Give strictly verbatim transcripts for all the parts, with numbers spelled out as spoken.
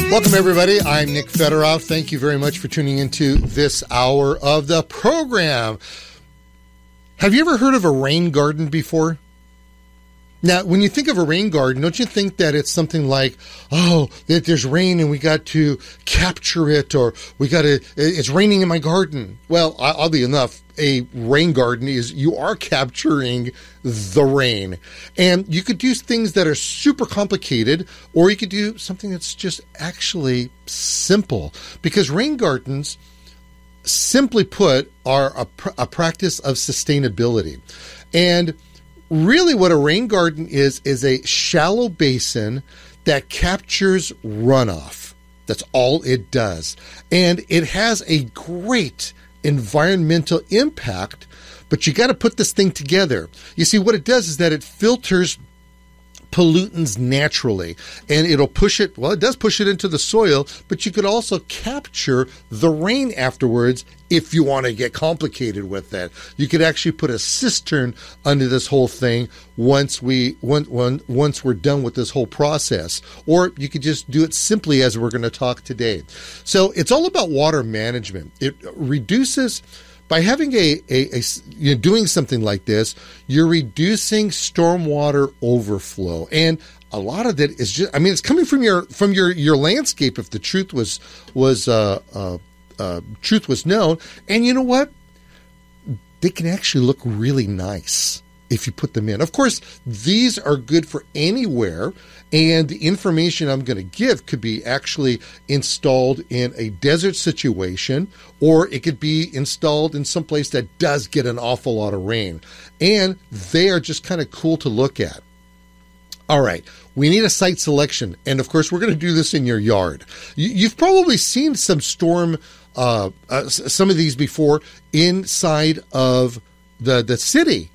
Welcome, everybody. I'm Nick Fedorov. Thank you very much for tuning into this hour of the program. Have you ever heard of a rain garden before? Now, when you think of a rain garden, don't you think that it's something like, oh, that there's rain and we got to capture it, or we got to, it's raining in my garden. Well, oddly enough, a rain garden is you are capturing the rain. And you could do things that are super complicated, or you could do something that's just actually simple. Because rain gardens, simply put, are a, pr- a practice of sustainability. And really what a rain garden is, is a shallow basin that captures runoff. That's all it does. And it has a great environmental impact, but you got to put this thing together. You see, what it does is that it filters pollutants naturally, and it'll push it, well, it does push it into the soil, but you could also capture the rain afterwards if you want to get complicated with that. You could actually put a cistern under this whole thing once we once, once we're done with this whole process, or you could just do it simply as we're going to talk today. So it's all about water management. It reduces By having a, a, a you know, doing something like this, you're reducing stormwater overflow, and a lot of it is just, I mean, it's coming from your from your, your landscape. If the truth was was uh, uh, uh, truth was known, and you know what, they can actually look really nice if you put them in. Of course, these are good for anywhere, and the information I'm going to give could be actually installed in a desert situation, or it could be installed in some place that does get an awful lot of rain. And they are just kind of cool to look at. All right, we need a site selection. And of course, we're going to do this in your yard. You've probably seen some storm, uh, uh, some of these before inside of the, the city.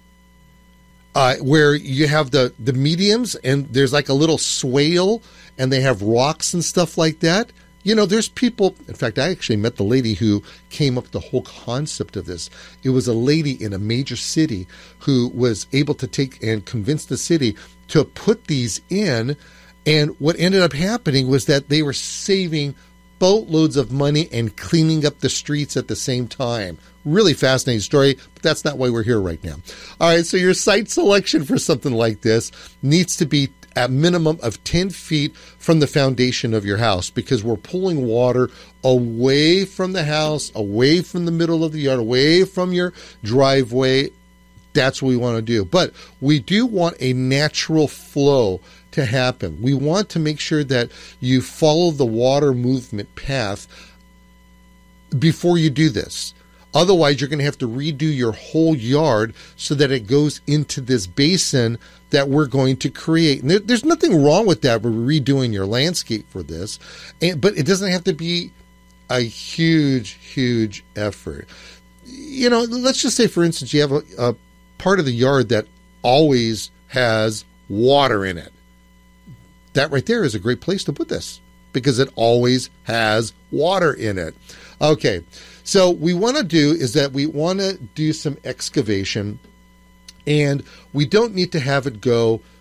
Uh, where you have the, the mediums and there's like a little swale and they have rocks and stuff like that. You know, there's people, in fact, I actually met the lady who came up with the whole concept of this. It was a lady in a major city who was able to take and convince the city to put these in. And what ended up happening was that they were saving boatloads of money and cleaning up the streets at the same time. Really fascinating story, but that's not why we're here right now. All right, so your site selection for something like this needs to be a minimum of ten feet from the foundation of your house, because we're pulling water away from the house, away from the middle of the yard, away from your driveway. That's what we want to do. But we do want a natural flow to happen. We want to make sure that you follow the water movement path before you do this. Otherwise, you're going to have to redo your whole yard so that it goes into this basin that we're going to create. And there, there's nothing wrong with that. We're redoing your landscape for this, and, but it doesn't have to be a huge, huge effort. You know, let's just say, for instance, you have a, a part of the yard that always has water in it. That right there is a great place to put this, because it always has water in it. Okay, so we want to do is that we want to do some excavation, and we don't need to have it go